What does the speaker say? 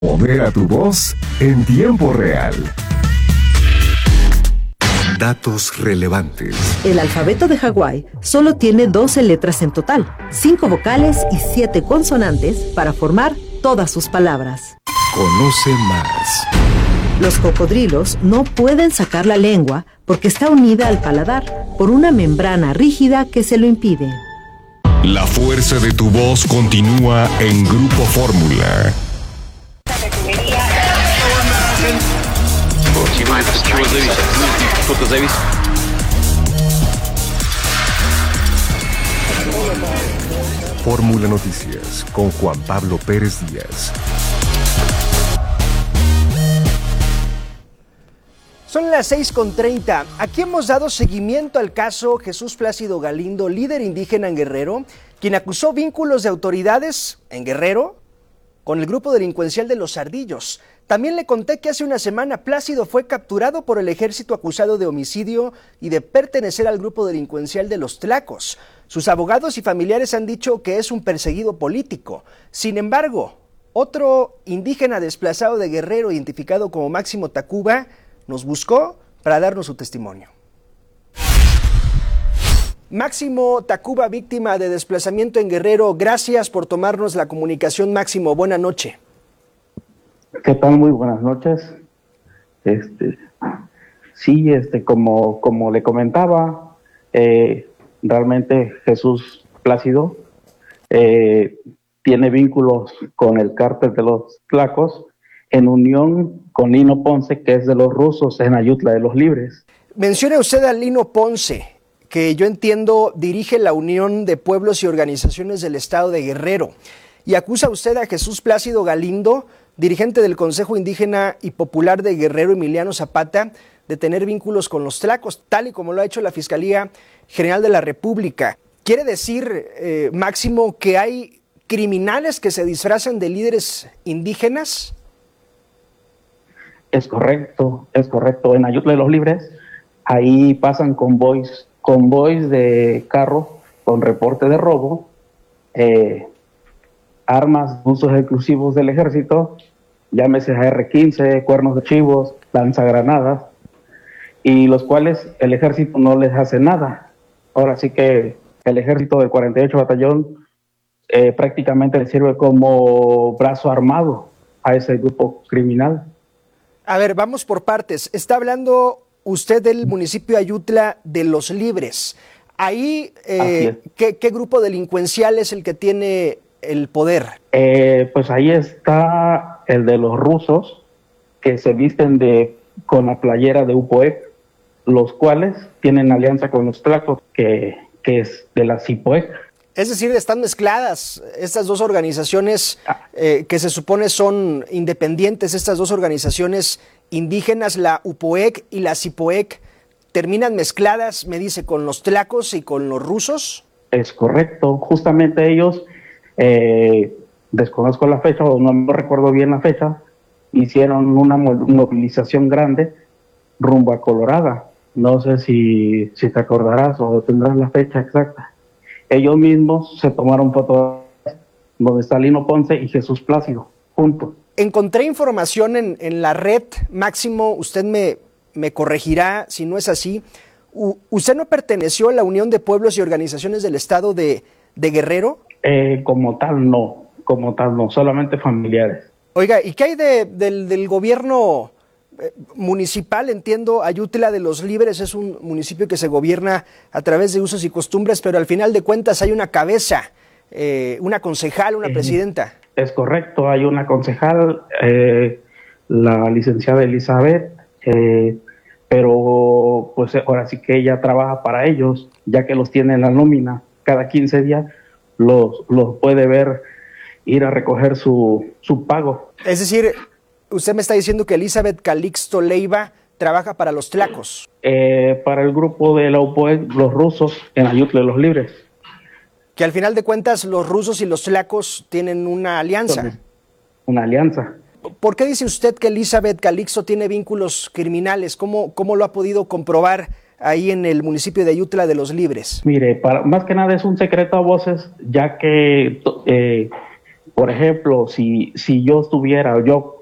Modera tu voz en tiempo real. Datos relevantes. El alfabeto de Hawái solo tiene 12 letras en total, 5 vocales y 7 consonantes para formar todas sus palabras. Conoce más. Los cocodrilos no pueden sacar la lengua porque está unida al paladar por una membrana rígida que se lo impide. La fuerza de tu voz continúa en Grupo Fórmula. Fórmula Noticias con Juan Pablo Pérez Díaz. Son las 6:30. Aquí hemos dado seguimiento al caso Jesús Plácido Galindo, líder indígena en Guerrero, quien acusó vínculos de autoridades en Guerrero con el grupo delincuencial de Los Ardillos. También le conté que hace una semana Plácido fue capturado por el ejército acusado de homicidio y de pertenecer al grupo delincuencial de Los Tlacos. Sus abogados y familiares han dicho que es un perseguido político. Sin embargo, otro indígena desplazado de Guerrero, identificado como Máximo Tacuba, nos buscó para darnos su testimonio. Máximo Tacuba, víctima de desplazamiento en Guerrero, gracias por tomarnos la comunicación, Máximo. Buena noche. ¿Qué tal? Muy buenas noches. Sí, como le comentaba, realmente Jesús Plácido tiene vínculos con el cártel de los Tlacos, en unión con Lino Ponce, que es de los rusos, en Ayutla de los Libres. Menciona usted a Lino Ponce, que yo entiendo dirige la Unión de Pueblos y Organizaciones del Estado de Guerrero, y acusa usted a Jesús Plácido Galindo, dirigente del Consejo Indígena y Popular de Guerrero, Emiliano Zapata, de tener vínculos con los Tlacos, tal y como lo ha hecho la Fiscalía General de la República. ¿Quiere decir, Máximo, que hay criminales que se disfrazan de líderes indígenas? Es correcto. En Ayutla de los Libres, ahí pasan convoys de carro con reporte de robo, armas, usos exclusivos del ejército, llámese AR-15, cuernos de chivos, lanzagranadas, y los cuales el ejército no les hace nada. Ahora sí que el ejército del 48 Batallón prácticamente le sirve como brazo armado a ese grupo criminal. A ver, vamos por partes. Está hablando usted del municipio de Ayutla de los Libres. Ahí, ¿qué grupo delincuencial es el que tiene el poder? Pues ahí está el de los rusos, que se visten con la playera de UPOEC, los cuales tienen alianza con los Tlacos, que es de la CIPOEC. Es decir, están mezcladas estas dos organizaciones que se supone son independientes, estas dos organizaciones indígenas, la UPOEC y la CIPOEC, ¿terminan mezcladas, me dice, con los Tlacos y con los rusos? Es correcto, justamente ellos, desconozco la fecha o no recuerdo bien la fecha, hicieron una movilización grande rumbo a Colorada. No sé si te acordarás o tendrás la fecha exacta. Ellos mismos se tomaron fotos donde está Lino Ponce y Jesús Plácido, juntos. Encontré información en la red, Máximo, usted me corregirá si no es así. ¿Usted no perteneció a la Unión de Pueblos y Organizaciones del Estado de Guerrero? Como tal no, solamente familiares. Oiga, ¿y qué hay del gobierno municipal? Entiendo, Ayutla de los Libres es un municipio que se gobierna a través de usos y costumbres, pero al final de cuentas hay una cabeza, una concejal, una presidenta. Es correcto, hay una concejal, la licenciada Elizabeth, pero pues ahora sí que ella trabaja para ellos, ya que los tiene en la nómina. Cada 15 días los puede ver ir a recoger su pago. Es decir, usted me está diciendo que Elizabeth Calixto Leiva trabaja para los Tlacos. Para el grupo de la UPOEC, los rusos, en Ayutla de los Libres. Que al final de cuentas los rusos y los Tlacos tienen una alianza. Una alianza. ¿Por qué dice usted que Elizabeth Calixto tiene vínculos criminales? ¿Cómo lo ha podido comprobar ahí en el municipio de Ayutla de los Libres? Mire, más que nada es un secreto a voces, ya que Por ejemplo, si yo estuviera, yo